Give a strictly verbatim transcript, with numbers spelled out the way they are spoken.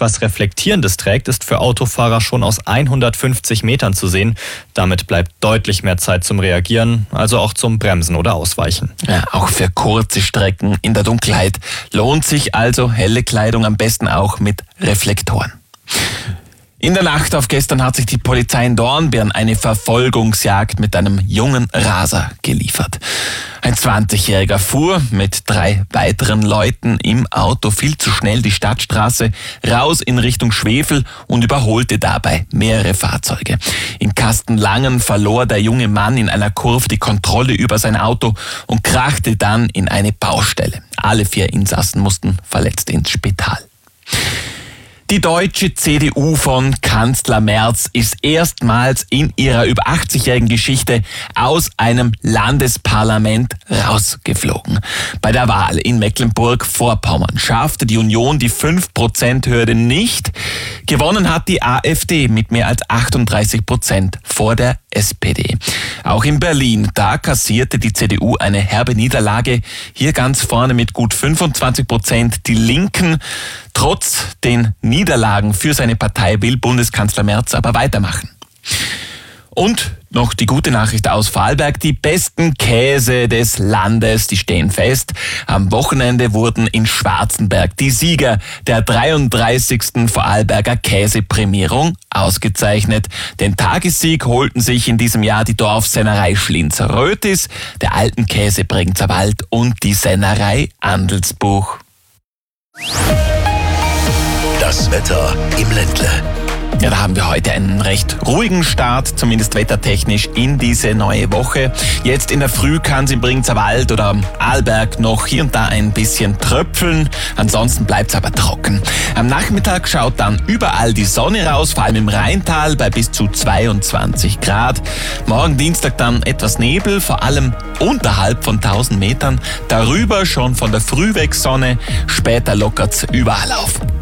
etwas Reflektierendes trägt, ist für Autofahrer schon aus hundertfünfzig Metern zu sehen. Damit bleibt deutlich mehr Zeit zum Reagieren, also auch zum Bremsen oder Ausweichen. Ja, auch für kurze Strecken in der Dunkelheit lohnt sich also helle Kleidung, am besten auch mit Reflektoren. In der Nacht auf gestern hat sich die Polizei in Dornbirn eine Verfolgungsjagd mit einem jungen Raser geliefert. Ein zwanzigjähriger fuhr mit drei weiteren Leuten im Auto viel zu schnell die Stadtstraße raus in Richtung Schwefel und überholte dabei mehrere Fahrzeuge. In Kastenlangen verlor der junge Mann in einer Kurve die Kontrolle über sein Auto und krachte dann in eine Baustelle. Alle vier Insassen mussten verletzt ins Spital. Die deutsche C D U von Kanzler Merz ist erstmals in ihrer über achtzigjährigen Geschichte aus einem Landesparlament rausgeflogen. Bei der Wahl in Mecklenburg-Vorpommern schaffte die Union die fünf Prozent Hürde nicht. Gewonnen hat die AfD mit mehr als achtunddreißig Prozent vor der S P D. Auch in Berlin, da kassierte die C D U eine herbe Niederlage. Hier ganz vorne mit gut fünfundzwanzig Prozent die Linken. Trotz den Niederlagen für seine Partei will Bundeskanzler Merz aber weitermachen. Und noch die gute Nachricht aus Vorarlberg. Die besten Käse des Landes, die stehen fest. Am Wochenende wurden in Schwarzenberg die Sieger der dreiunddreißigsten Vorarlberger Käseprämierung ausgezeichnet. Den Tagessieg holten sich in diesem Jahr die Dorfsennerei Schlinz-Rötis, der Altenkäse Bregenzer Wald und die Sennerei Andelsbuch. Das Wetter im Ländle. Ja, da haben wir heute einen recht ruhigen Start, zumindest wettertechnisch, in diese neue Woche. Jetzt in der Früh kann es im Bregenzer Wald oder am Arlberg noch hier und da ein bisschen tröpfeln. Ansonsten bleibt es aber trocken. Am Nachmittag schaut dann überall die Sonne raus, vor allem im Rheintal bei bis zu zweiundzwanzig Grad. Morgen Dienstag dann etwas Nebel, vor allem unterhalb von tausend Metern. Darüber schon von der Früh weg Sonne, später lockert's überall auf.